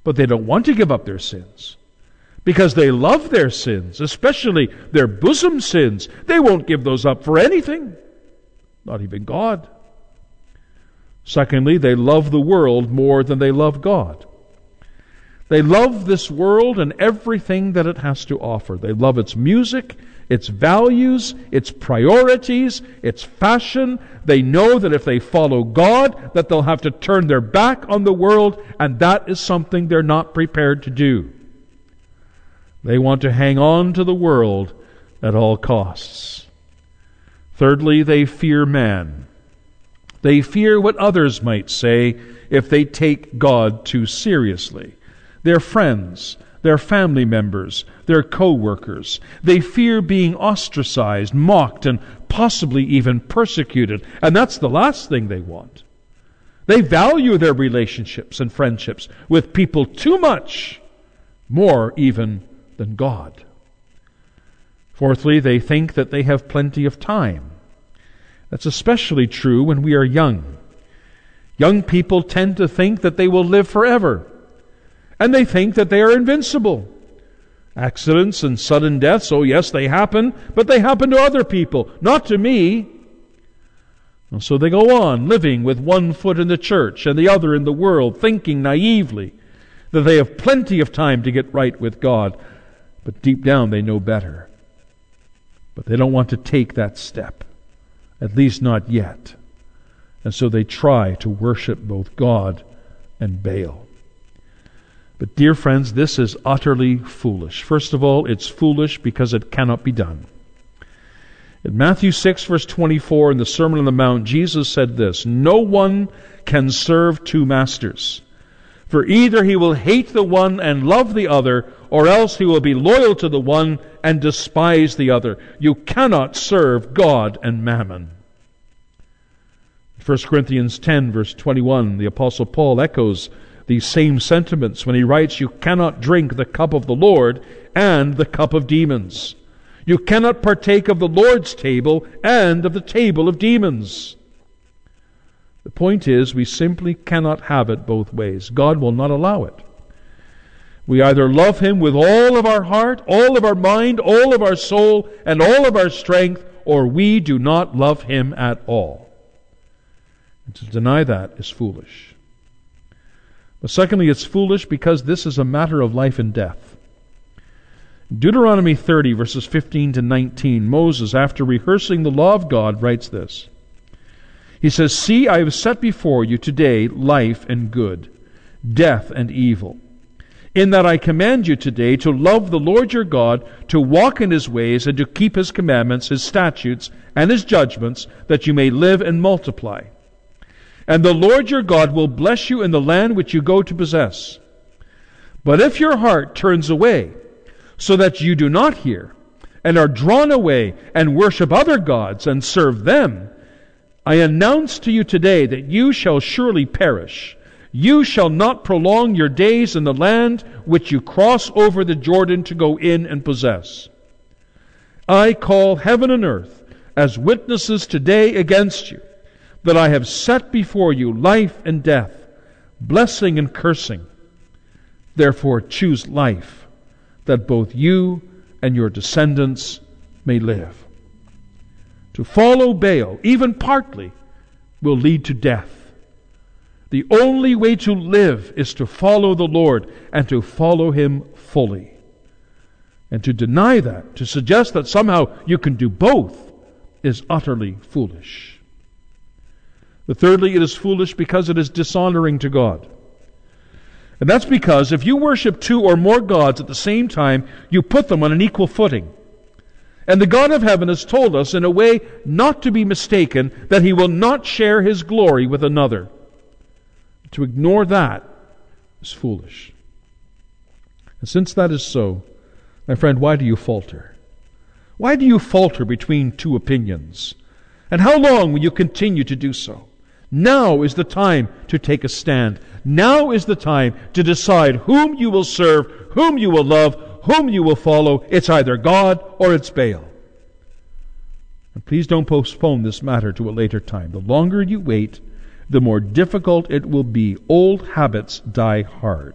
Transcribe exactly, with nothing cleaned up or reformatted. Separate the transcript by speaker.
Speaker 1: But they don't want to give up their sins, because they love their sins, especially their bosom sins. They won't give those up for anything, not even God. Secondly, they love the world more than they love God. They love this world and everything that it has to offer. They love its music, its values, its priorities, its fashion. They know that if they follow God, that they'll have to turn their back on the world, and that is something they're not prepared to do. They want to hang on to the world at all costs. Thirdly, they fear man. They fear what others might say if they take God too seriously. Their friends, their family members, their co-workers. They fear being ostracized, mocked, and possibly even persecuted. And that's the last thing they want. They value their relationships and friendships with people too much, more even than God. Fourthly, they think that they have plenty of time. That's especially true when we are young. Young people tend to think that they will live forever. And they think that they are invincible. Accidents and sudden deaths, oh yes, they happen, but they happen to other people, not to me. And so they go on living with one foot in the church and the other in the world, thinking naively that they have plenty of time to get right with God. But deep down they know better. But they don't want to take that step, at least not yet. And so they try to worship both God and Baal. But dear friends, this is utterly foolish. First of all, it's foolish because it cannot be done. In Matthew six, verse twenty-four, in the Sermon on the Mount, Jesus said this, "No one can serve two masters, for either he will hate the one and love the other, or else he will be loyal to the one and despise the other. You cannot serve God and mammon." First Corinthians ten, verse twenty-one, the Apostle Paul echoes these same sentiments when he writes, "You cannot drink the cup of the Lord and the cup of demons. You cannot partake of the Lord's table and of the table of demons." The point is, we simply cannot have it both ways. God will not allow it. We either love Him with all of our heart, all of our mind, all of our soul, and all of our strength, or we do not love Him at all. And to deny that is foolish. But secondly, it's foolish because this is a matter of life and death. Deuteronomy thirty, verses fifteen to nineteen, Moses, after rehearsing the law of God, writes this. He says, "See, I have set before you today life and good, death and evil. In that I command you today to love the Lord your God, to walk in His ways, and to keep His commandments, His statutes, and His judgments, that you may live and multiply. And the Lord your God will bless you in the land which you go to possess. But if your heart turns away, so that you do not hear, and are drawn away, and worship other gods, and serve them, I announce to you today that you shall surely perish. You shall not prolong your days in the land which you cross over the Jordan to go in and possess. I call heaven and earth as witnesses today against you, that I have set before you life and death, blessing and cursing. Therefore choose life, that both you and your descendants may live." To follow Baal, even partly, will lead to death. The only way to live is to follow the Lord and to follow Him fully. And to deny that, to suggest that somehow you can do both, is utterly foolish. But thirdly, it is foolish because it is dishonoring to God. And that's because if you worship two or more gods at the same time, you put them on an equal footing. And the God of heaven has told us in a way not to be mistaken that He will not share His glory with another. To ignore that is foolish. And since that is so, my friend, why do you falter? Why do you falter between two opinions? And how long will you continue to do so? Now is the time to take a stand. Now is the time to decide whom you will serve, whom you will love, whom you will follow. It's either God or it's Baal. And please don't postpone this matter to a later time. The longer you wait, the more difficult it will be. Old habits die hard.